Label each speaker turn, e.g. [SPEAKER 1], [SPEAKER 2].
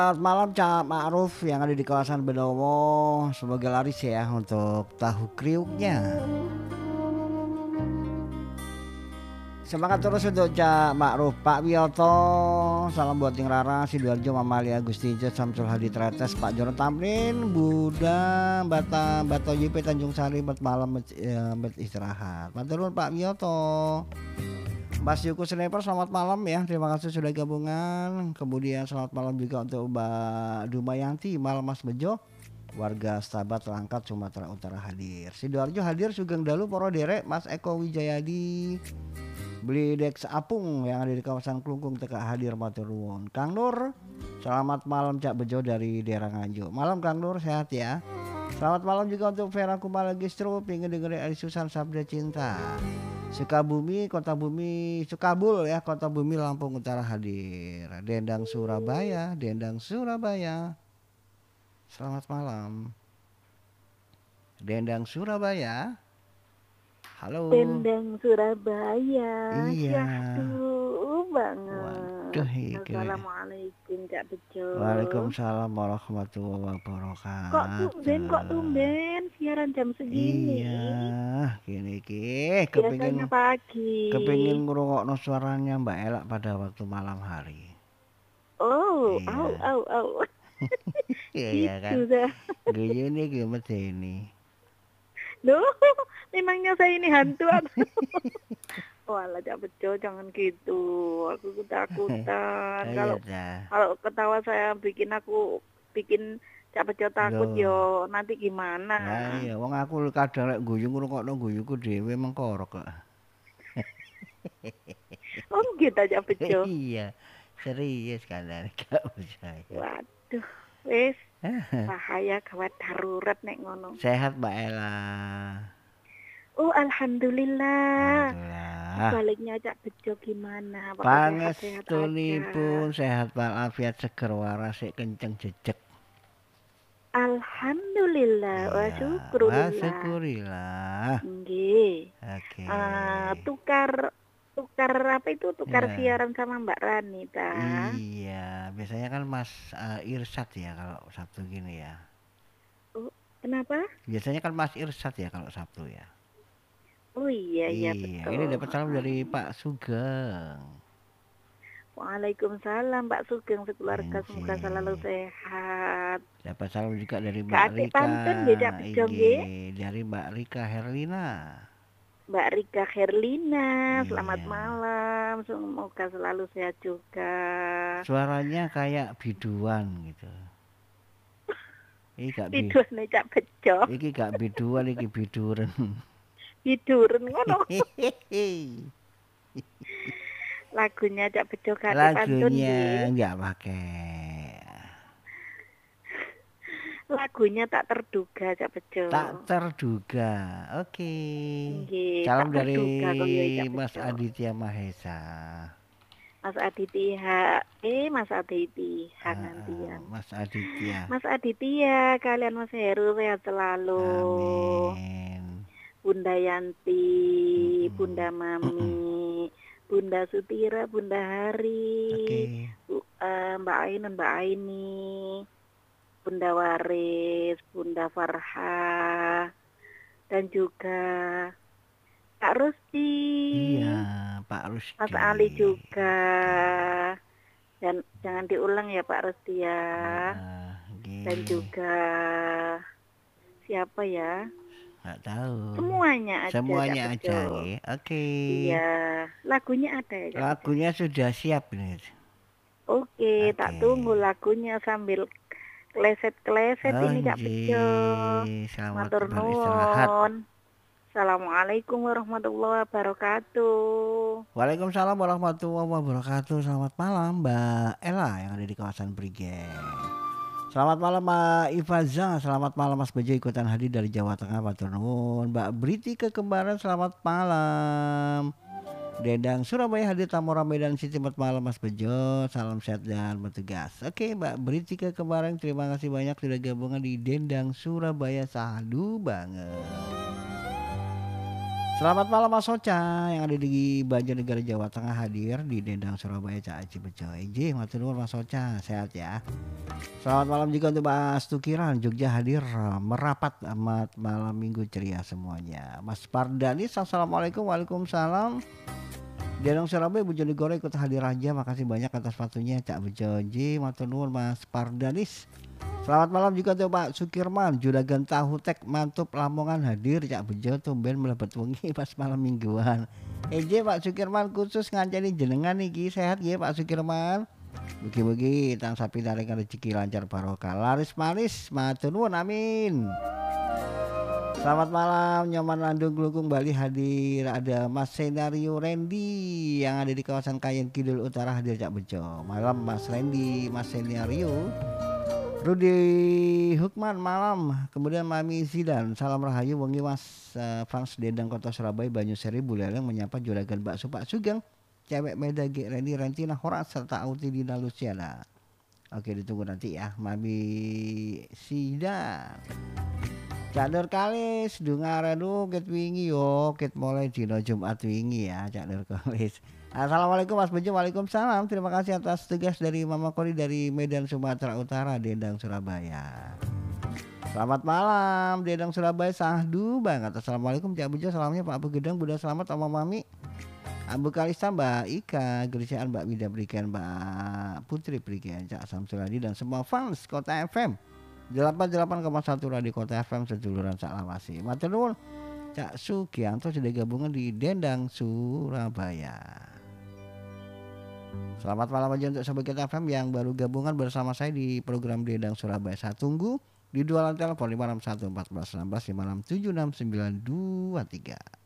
[SPEAKER 1] Selamat malam Cak Ma'ruf yang ada di kawasan Benowo. Semoga laris ya untuk tahu kriuknya. Semangat terus untuk Cak Ma'ruf. Pak Wiyoto, salam buat Ting Rara, Sidoarjo, Mamalia, Gusti Jet, Samsul Hadi Tretes, Pak Jono Tamrin, Buddha, Bato JP, Tanjung Sari, malam istirahat. Matur nuwun Pak Wiyoto. Mas Yuku Sniper, selamat malam ya. Terima kasih sudah gabungan. Kemudian selamat malam juga untuk Mbak Dumayanti, Malam Mas Bejo, warga Stabat Langkat Sumatera Utara hadir. Sidoarjo hadir, Sugeng Dalu, Poro Derek, Mas Eko Wijayadi, Beli Dex Apung yang ada di kawasan Klungkung teka hadir, matur nuwun. Kang Nur, selamat malam Cak Bejo dari daerah Nganjuk. Malam Kang Nur, sehat ya. Selamat malam juga untuk Vera Kumala Gistro, pengen dengerin Ali Susan Sabda Cinta. Sukabumi, Kota Bumi, Sukabul ya, Kota Bumi Lampung Utara hadir. Dendang Surabaya, Dendang Surabaya. Selamat malam. Dendang Surabaya. Halo.
[SPEAKER 2] Dendang Surabaya.
[SPEAKER 1] Iya.
[SPEAKER 2] Syahdu banget.
[SPEAKER 1] Waduh,
[SPEAKER 2] Assalamualaikum Cak Bejo.
[SPEAKER 1] Waalaikumsalam warahmatullahi wabarakatuh.
[SPEAKER 2] Kok tumben siaran jam segini.
[SPEAKER 1] Iya, gini
[SPEAKER 2] biasanya pagi.
[SPEAKER 1] Kepengin ngrungokno suaranya Mbak Elak pada waktu malam hari.
[SPEAKER 2] Oh,
[SPEAKER 1] iya.
[SPEAKER 2] Au.
[SPEAKER 1] Iya kan. Gini medeni.
[SPEAKER 2] Duh, memangnya saya ini hantu atau? Walah Cak Bejo, jangan gitu. Aku ketakutan. Kalau ketawa saya bikin Cak Bejo takut yo. Nanti gimana?
[SPEAKER 1] Nah, iya, wong aku kadang lek guyu ngrungokno guyuku dhewe mengkoro kok.
[SPEAKER 2] Oh gitu Cak Bejo.
[SPEAKER 1] Iya. Serius kan gak percaya.
[SPEAKER 2] Waduh, wis. Bahaya gawat darurat nek ngono.
[SPEAKER 1] Sehat Mbak Ella.
[SPEAKER 2] Oh, alhamdulillah. Baliknya Cak Bejo gimana?
[SPEAKER 1] Pangestunipun sehat walafiat seger waras sik kenceng jejeg.
[SPEAKER 2] Alhamdulillah, wa syukurillah. Nggih.
[SPEAKER 1] Oke.
[SPEAKER 2] Tukar apa itu? Siaran sama Mbak Rani ta.
[SPEAKER 1] Iya, biasanya kan Mas Irsat ya kalau Sabtu gini ya.
[SPEAKER 2] Oh, kenapa?
[SPEAKER 1] Biasanya kan Mas Irsat ya kalau Sabtu ya.
[SPEAKER 2] Oh iya betul.
[SPEAKER 1] Ini dapat salam dari Pak Sugeng.
[SPEAKER 2] Waalaikumsalam Pak Sugeng sekeluarga, semoga selalu sehat.
[SPEAKER 1] Dapat salam juga dari Mbak Rika. Dari Mbak Rika Herlina.
[SPEAKER 2] Mbak Rika Herlina, selamat malam, semoga selalu sehat juga.
[SPEAKER 1] Suaranya kayak biduan gitu.
[SPEAKER 2] Biduan nih Cak Bejo.
[SPEAKER 1] Iki gak biduan, iki biduren.
[SPEAKER 2] Biduren ngono. Lagunya Cak Bejo kate pantun
[SPEAKER 1] Lagunya enggak pakai.
[SPEAKER 2] Lagunya tak terduga Cak Bejo.
[SPEAKER 1] Tak terduga. Oke. Salam dari Mas Aditya Mahesa.
[SPEAKER 2] Mas Aditya, Mas Aditya gantian.
[SPEAKER 1] Mas Aditya.
[SPEAKER 2] Mas Aditya, kalian Mas Heru sehat selalu.
[SPEAKER 1] Amin.
[SPEAKER 2] Bunda Yanti, Bunda Mami, Bunda Sutira, Bunda Hari, Mbak Ainun, Mbak Aini, Bunda Waris, Bunda Farha, dan juga Pak Rusdi.
[SPEAKER 1] Iya, Pak Rusdi.
[SPEAKER 2] Mas Ali juga. Dan jangan diulang ya Pak Rusdi ya. Dan juga siapa ya?
[SPEAKER 1] Nggak tahu.
[SPEAKER 2] Semuanya aja.
[SPEAKER 1] Oke.
[SPEAKER 2] Iya, lagunya ada ya.
[SPEAKER 1] Lagunya sudah siap nih.
[SPEAKER 2] Oke, tak tunggu lagunya sambil kleset-kleset ini Cak Bejo.
[SPEAKER 1] Matur nuwun.
[SPEAKER 2] Assalamualaikum warahmatullahi wabarakatuh.
[SPEAKER 1] Waalaikumsalam warahmatullahi wabarakatuh. Selamat malam Mbak Ella yang ada di kawasan Prigen. Selamat malam Mbak Ifaza, selamat malam Mas Bejo ikutan hadir dari Jawa Tengah, matur nuwun. Mbak Briti Kekembaran, selamat malam. Dendang Surabaya hadir Tamora Medan City, selamat malam Mas Bejo, salam sehat dan bertugas. Oke Mbak Briti Kekembaran, terima kasih banyak sudah gabungan di Dendang Surabaya, sahdu banget. Selamat malam Mas Soca yang ada di Banjarnegara Jawa Tengah hadir di Dendang Surabaya Cak Aci Bejo. Iji matur nuwun Mas Soca, sehat ya. Selamat malam juga untuk Mas Tukiran Jogja hadir merapat amat malam minggu ceria semuanya. Mas Pardanis assalamualaikum waalaikumsalam. Dendang Surabaya Bojonegoro ikut hadir aja, makasih banyak atas waktunya Cak Bejo. Iji matur nuwun Mas Pardanis. Selamat malam juga untuk Pak Sukirman Juragan Tahu Tek Mantub Lamongan hadir Cak Bejo tumben melebet wengi pas malam mingguan. Eje Pak Sukirman khusus ngancani jenengan niki sehat ya Pak Sukirman. Mugi-mugi tansah pinaringan rezeki lancar barokah laris manis matur nuwun amin. Selamat malam Nyoman Landung Glungkung Bali hadir, ada Mas Senario Randy yang ada di kawasan Kayen Kidul Utara hadir Cak Bejo. Malam Mas Randy, Mas Senario. Rudi Hukman malam, kemudian Mami Zidan, salam rahayu wengi Mas Frans Dendang Kota Surabaya Banyusari Buleleng menyapa juragan bakso Pak Sugeng, cewek Meda G Reni Rentina Horat serta Auti Dina Luciana. Oke ditunggu nanti ya Mami Zidan. Cak Nur Kalis dungaredu ket wingi yo, ket mulai dina Jumat wingi ya Cak Nur Kalis. Assalamualaikum Mas Bejo, waalaikumsalam. Terima kasih atas tugas dari Mama Kori dari Medan Sumatera Utara, Dendang Surabaya. Selamat malam Dendang Surabaya sahdu banget. Assalamualaikum Cak Bejo, salamnya Pak Abu Gedang, Bunda selamat Oma Mami. Abu Kalista Mbak Ika, Gerisian Mbak Wida berikan, Mbak Putri berikan, Cak Samsuladi dan semua fans Kota FM 88,1 Radio Kota FM seduluran Saklawasi. Matur nuwun Cak Sugianto sudah gabungan di Dendang Surabaya. Selamat malam aja untuk Sobat Kita FM yang baru gabungan bersama saya di program Dendang Surabaya. Saya tunggu di dualan telepon 561 14 16 567 6923.